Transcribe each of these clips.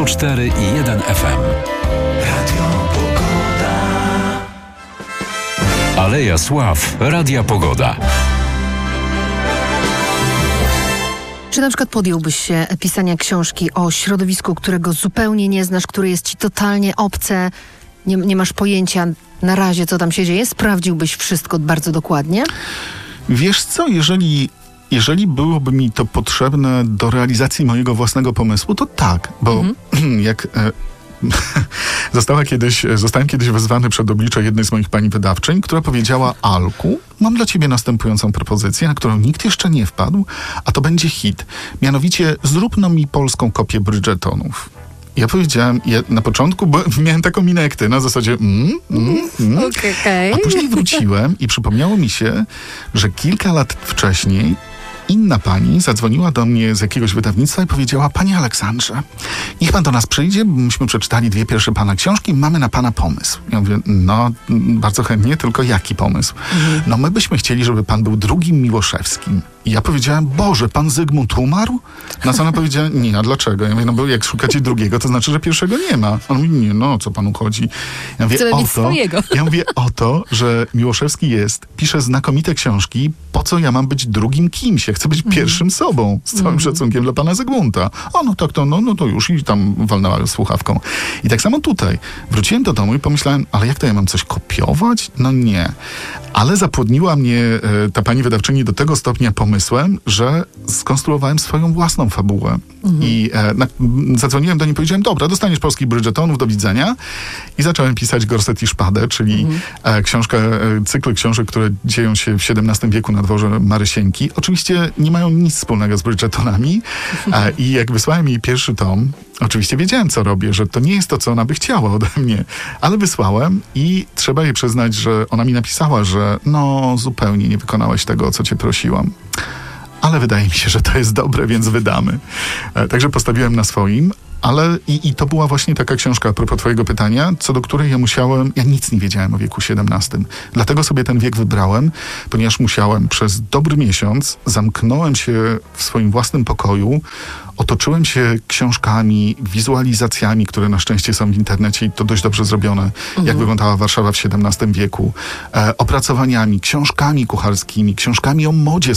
104,1 FM. Radio Pogoda. Aleja Sław Radia Pogoda. Czy na przykład podjąłbyś się pisania książki o środowisku, którego zupełnie nie znasz, które jest ci totalnie obce, nie masz pojęcia na razie, co tam się dzieje? Sprawdziłbyś wszystko bardzo dokładnie? Wiesz co, jeżeli byłoby mi to potrzebne do realizacji mojego własnego pomysłu, to tak, bo jak zostałem kiedyś wezwany przed oblicze jednej z moich pani wydawczyń, która powiedziała: Alku, mam dla ciebie następującą propozycję, na którą nikt jeszcze nie wpadł, a to będzie hit. Mianowicie zrób no mi polską kopię Bridgertonów. Ja powiedziałem, na początku miałem taką minę jak ty, na zasadzie Okay. A później wróciłem i przypomniało mi się, że kilka lat wcześniej inna pani zadzwoniła do mnie z jakiegoś wydawnictwa i powiedziała: Panie Aleksandrze, niech pan do nas przyjdzie, myśmy przeczytali 2 pierwsze pana książki, mamy na pana pomysł. Ja mówię: no, bardzo chętnie, tylko jaki pomysł? No, my byśmy chcieli, żeby pan był drugim Miłoszewskim. I ja powiedziałem: Boże, pan Zygmunt umarł? Na co ona powiedziała: nie, a dlaczego? Ja mówię: no bo jak szukacie drugiego, to znaczy, że pierwszego nie ma. On mówi: nie, no, o co panu chodzi? Ja mówię: ja mówię o to, że Miłoszewski pisze znakomite książki, po co ja mam być drugim kimś? Ja chcę być pierwszym sobą, z całym szacunkiem dla pana Zygmunta. O, no tak, no to już, i tam walnęła słuchawką. I tak samo tutaj. Wróciłem do domu i pomyślałem: ale jak to, ja mam coś kopiować? No nie. Ale zapłodniła mnie ta pani wydawczyni do tego stopnia pomysłem, że skonstruowałem swoją własną fabułę. I zadzwoniłem do niej i powiedziałem: dobra, dostaniesz polskich Bridgertonów, do widzenia. I zacząłem pisać Gorset i Szpadę, czyli cykl książek, które dzieją się w XVII wieku na dworze Marysieńki. Oczywiście nie mają nic wspólnego z Bridgertonami. I jak wysłałem jej pierwszy tom, oczywiście wiedziałem, co robię, że to nie jest to, co ona by chciała ode mnie. Ale wysłałem i trzeba jej przyznać, że ona mi napisała, że no, zupełnie nie wykonałeś tego, o co cię prosiłam. Ale wydaje mi się, że to jest dobre, więc wydamy. Także postawiłem na swoim. Ale i to była właśnie taka książka, a propos twojego pytania, co do której ja nic nie wiedziałem o wieku XVII. Dlatego sobie ten wiek wybrałem, ponieważ musiałem przez dobry miesiąc, zamknąłem się w swoim własnym pokoju, otoczyłem się książkami, wizualizacjami, które na szczęście są w internecie i to dość dobrze zrobione, jak wyglądała Warszawa w XVII wieku, opracowaniami, książkami kucharskimi, książkami o modzie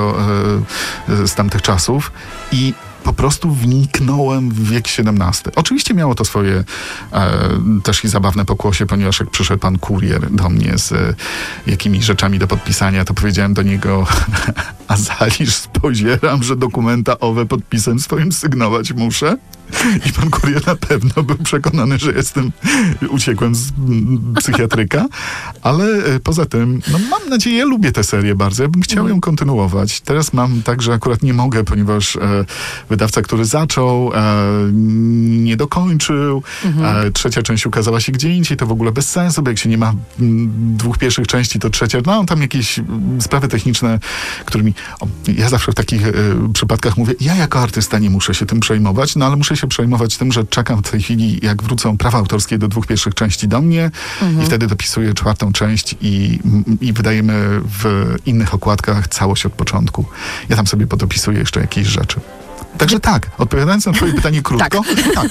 z tamtych czasów i po prostu wniknąłem w wiek XVII. Oczywiście miało to swoje też i zabawne pokłosie, ponieważ jak przyszedł pan kurier do mnie z jakimiś rzeczami do podpisania, to powiedziałem do niego: a zaliż spodzieram, że dokumenta owe podpisem swoim sygnować muszę. I pan kurier na pewno był przekonany, że uciekłem z psychiatryka, ale poza tym, no mam nadzieję, lubię tę serię bardzo, ja bym chciał ją kontynuować. Teraz mam tak, że akurat nie mogę, ponieważ wydawca, który zaczął, nie dokończył, trzecia część ukazała się gdzie indziej, to w ogóle bez sensu, bo jak się nie ma 2 pierwszych części, to trzecia, no tam jakieś sprawy techniczne, którymi ja zawsze w takich przypadkach mówię: ja jako artysta nie muszę się tym przejmować, no ale muszę się przejmować tym, że czekam w tej chwili, jak wrócą prawa autorskie do 2 pierwszych części do mnie i wtedy dopisuję 4. część i wydajemy w innych okładkach całość od początku. Ja tam sobie podopisuję jeszcze jakieś rzeczy. Także tak, odpowiadając na twoje pytanie krótko,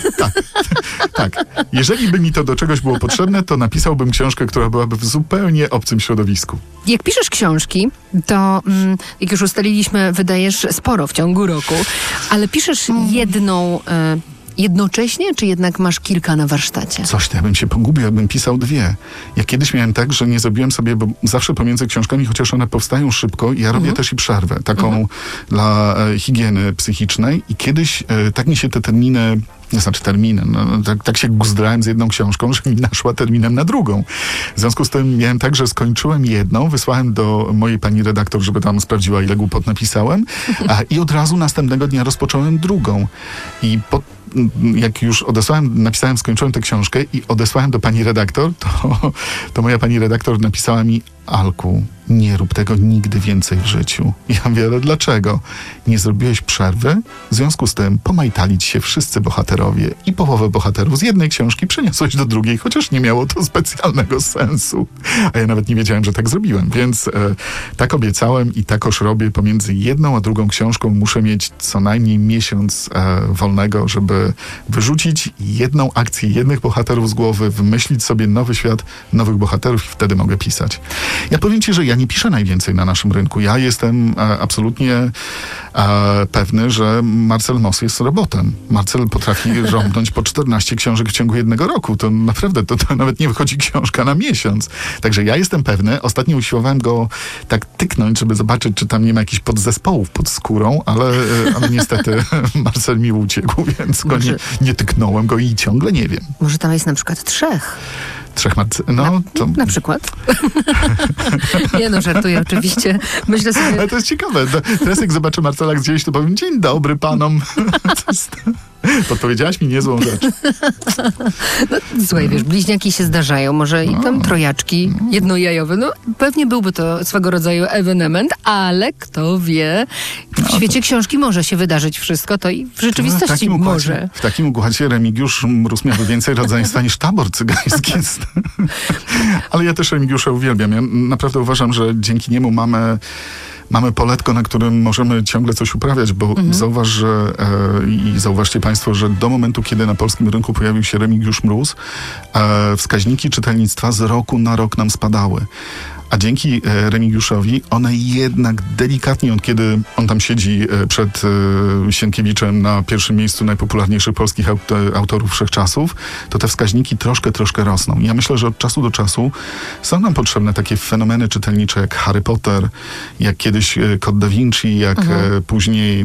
tak. Jeżeli by mi to do czegoś było potrzebne, to napisałbym książkę, która byłaby w zupełnie obcym środowisku. Jak piszesz książki, to jak już ustaliliśmy, wydajesz sporo w ciągu roku, ale piszesz jedną jednocześnie, czy jednak masz kilka na warsztacie? Coś, to ja bym się pogubił, jakbym pisał 2. Ja kiedyś miałem tak, że nie zrobiłem sobie, bo zawsze pomiędzy książkami, chociaż one powstają szybko, ja robię też i przerwę, taką dla higieny psychicznej i kiedyś tak mi się te terminy, tak się guzdrałem z jedną książką, że mi naszła terminem na drugą. W związku z tym miałem tak, że skończyłem jedną, wysłałem do mojej pani redaktor, żeby tam sprawdziła, ile głupot napisałem, i od razu następnego dnia rozpocząłem drugą. I jak już skończyłem tę książkę i odesłałem do pani redaktor, to moja pani redaktor napisała mi: Alku, nie rób tego nigdy więcej w życiu. Ja mówię, ale dlaczego? Nie zrobiłeś przerwy? W związku z tym pomajtali ci się wszyscy bohaterowie i połowę bohaterów z jednej książki przeniosłeś do drugiej, chociaż nie miało to specjalnego sensu. A ja nawet nie wiedziałem, że tak zrobiłem, więc tak obiecałem i takoż robię. Pomiędzy jedną a drugą książką muszę mieć co najmniej miesiąc wolnego, żeby wyrzucić jedną akcję jednych bohaterów z głowy, wymyślić sobie nowy świat, nowych bohaterów i wtedy mogę pisać. Ja powiem ci, że ja nie piszę najwięcej na naszym rynku. Ja jestem absolutnie pewny, że Marcel Moss jest robotem. Marcel potrafi rąbnąć po 14 książek w ciągu jednego roku. To naprawdę, to nawet nie wychodzi książka na miesiąc. Także ja jestem pewny. Ostatnio usiłowałem go tak tyknąć, żeby zobaczyć, czy tam nie ma jakichś podzespołów pod skórą, ale niestety Marcel mi uciekł, więc go nie tyknąłem go i ciągle nie wiem. Może tam jest na przykład 3. Na przykład. Nie no, żartuję oczywiście. Myślę sobie... Ale to jest ciekawe. Teraz jak zobaczę Marcela gdzieś, to powiem, dzień dobry panom. Podpowiedziałaś mi niezłą rzecz. No, słuchaj, wiesz, bliźniaki się zdarzają, może i tam trojaczki jednojajowe. No, pewnie byłby to swego rodzaju ewenement, ale kto wie, w świecie książki może się wydarzyć wszystko, to i w rzeczywistości może. W takim układzie Remigiusz Mróz miałby więcej rodzeństwa niż tabor cygański. Ale ja też Remigiusza uwielbiam. Ja naprawdę uważam, że dzięki niemu mamy poletko, na którym możemy ciągle coś uprawiać, bo zauważ, że i zauważcie państwo, że do momentu, kiedy na polskim rynku pojawił się Remigiusz Mróz, wskaźniki czytelnictwa z roku na rok nam spadały. A dzięki Remigiuszowi one jednak delikatnie, od kiedy on tam siedzi przed Sienkiewiczem na pierwszym miejscu najpopularniejszych polskich autorów wszechczasów, to te wskaźniki troszkę rosną. I ja myślę, że od czasu do czasu są nam potrzebne takie fenomeny czytelnicze jak Harry Potter, jak kiedyś Kod Da Vinci, jak później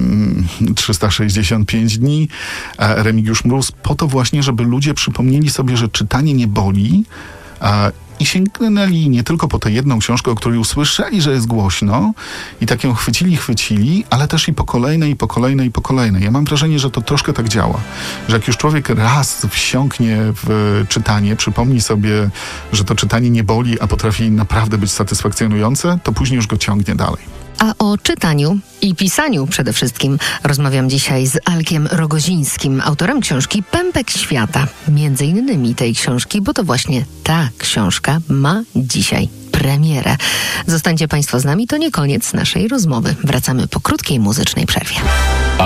365 dni, Remigiusz Mróz, po to właśnie, żeby ludzie przypomnieli sobie, że czytanie nie boli, i sięgnęli nie tylko po tę jedną książkę, o której usłyszeli, że jest głośno i tak ją chwycili, ale też i po kolejnej. Ja mam wrażenie, że to troszkę tak działa. Że jak już człowiek raz wsiąknie w czytanie, przypomni sobie, że to czytanie nie boli, a potrafi naprawdę być satysfakcjonujące, to później już go ciągnie dalej. A o czytaniu i pisaniu przede wszystkim rozmawiam dzisiaj z Alkiem Rogozińskim, autorem książki Pępek Świata. Między innymi tej książki, bo to właśnie ta książka ma dzisiaj premierę. Zostańcie państwo z nami, to nie koniec naszej rozmowy. Wracamy po krótkiej muzycznej przerwie.